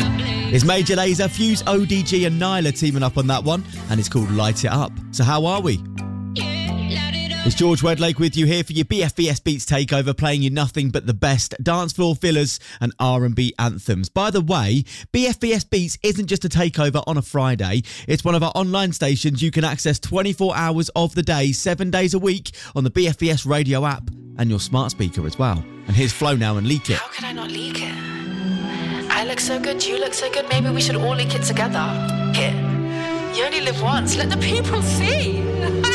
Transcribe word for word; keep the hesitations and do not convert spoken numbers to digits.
It's Major Lazer, Fuse, O D G and Nyla teaming up on that one, and it's called Light It Up. So how are we? It's George Wedlake with you here for your B F B S Beats Takeover, playing you nothing but the best dance floor fillers and R and B anthems. By the way, B F B S Beats isn't just a takeover on a Friday. It's one of our online stations you can access twenty-four hours of the day, seven days a week on the B F B S radio app and your smart speaker as well. And here's Flo Now and Leak It. How could I not leak it? I look so good, you look so good, maybe we should all leak it together. Here. You only live once, let the people see.